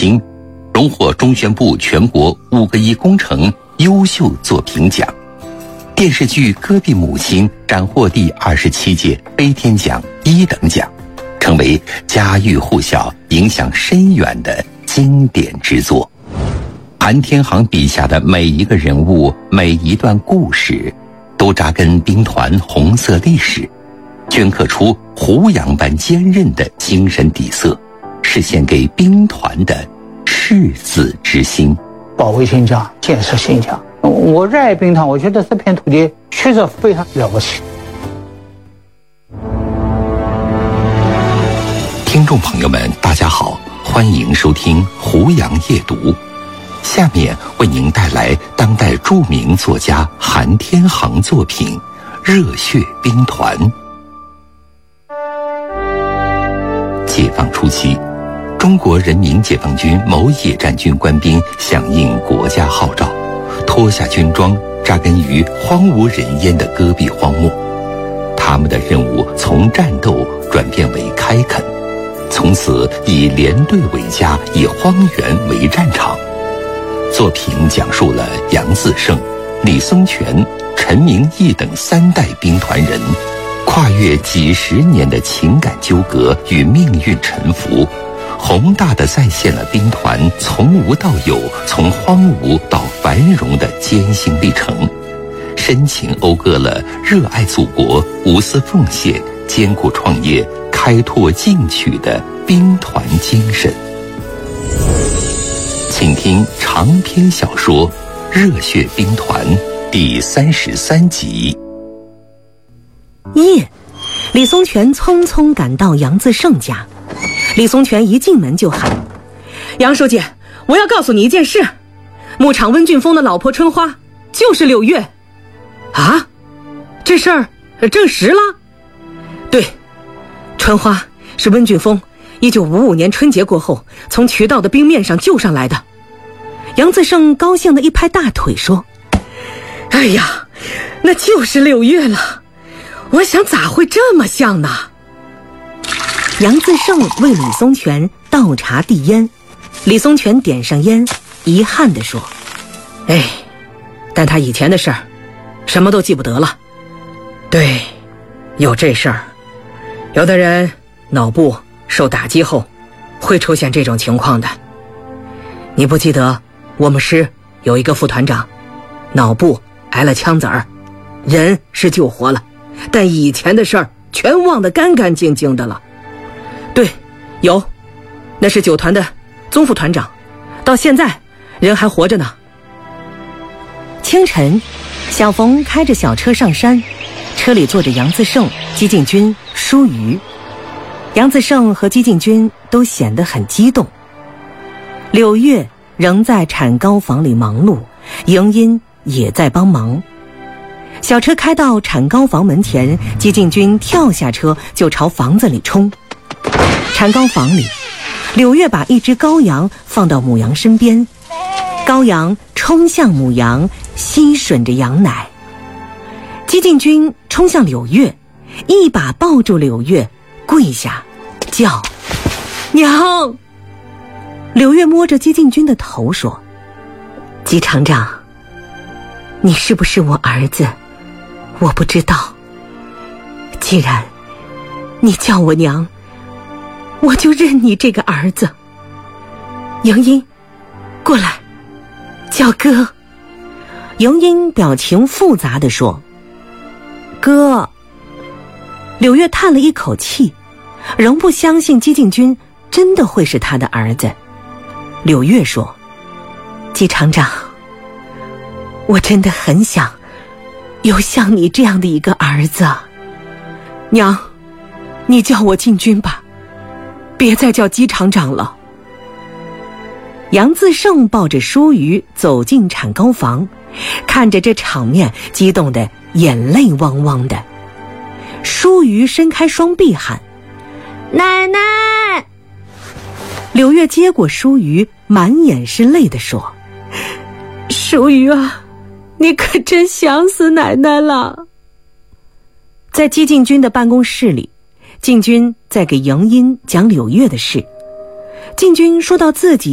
亲，荣获中宣部全国5个亿工程优秀作品奖。电视剧《戈壁母亲》斩获第27届飞天奖1等奖，成为家喻户晓、影响深远的经典之作。韩天航笔下的每一个人物、每一段故事，都扎根兵团红色历史，镌刻出胡杨般坚韧的精神底色，是献给兵团的赤子之心。 保卫新疆，建设新疆。我热爱兵团，我觉得这片土地确实非常了不起。 听众朋友们，大家好，欢迎收听胡杨夜读。下面为您带来当代著名作家韩天航作品《热血兵团》。解放初期，中国人民解放军某野战军官兵响应国家号召，脱下军装，扎根于荒无人烟的戈壁荒漠。他们的任务从战斗转变为开垦，从此以连队为家，以荒原为战场。作品讲述了杨自胜、李松泉、陈明义等3代兵团人跨越几十年的情感纠葛与命运沉浮，宏大地再现了兵团从无到有、从荒芜到繁荣的艰辛历程，深情讴歌了热爱祖国、无私奉献、艰苦创业、开拓进取的兵团精神。请听长篇小说《热血兵团》第33集。 夜，李松泉匆匆赶到杨自胜家。李松泉一进门就喊：杨书记，我要告诉你一件事，牧场温俊峰的老婆春花就是柳月。啊，这事儿证实了？对，春花是温俊峰1955年春节过后从渠道的冰面上救上来的。杨自胜高兴地一拍大腿说：哎呀，那就是柳月了，我想咋会这么像呢？杨自胜为李松泉倒茶递烟，李松泉点上烟，遗憾地说：哎，但他以前的事儿什么都记不得了。对，有这事儿，有的人脑部受打击后会出现这种情况的。你不记得我们师有一个副团长脑部挨了枪子儿，人是救活了，但以前的事儿全忘得干干净净的了。对，有，那是9团的宗副团长，到现在人还活着呢。清晨，小冯开着小车上山，车里坐着杨自胜、激进军、舒瑜。杨自胜和激进军都显得很激动。柳月仍在产膏房里忙碌，迎音也在帮忙。小车开到产膏房门前，激进军跳下车就朝房子里冲。产膏房里，柳月把一只羔羊放到母羊身边，羔羊冲向母羊，吸吮着羊奶。激进军冲向柳月，一把抱住柳月，跪下叫娘。柳月摸着激进军的头说：激厂长，你是不是我儿子我不知道，既然你叫我娘，我就认你这个儿子。迎音，过来，叫哥。迎音表情复杂地说：哥。柳月叹了一口气，仍不相信激进军真的会是他的儿子。柳月说：激厂长，我真的很想有像你这样的一个儿子。娘，你叫我进军吧，别再叫激厂长了。杨自胜抱着舒瑜走进产膏房，看着这场面，激动得眼泪汪汪的。舒瑜伸开双臂喊：奶奶！柳月接过舒瑜，满眼是泪地说：舒瑜啊，你可真想死奶奶了。在激进军的办公室里，禁军在给迎音讲柳月的事。禁军说到自己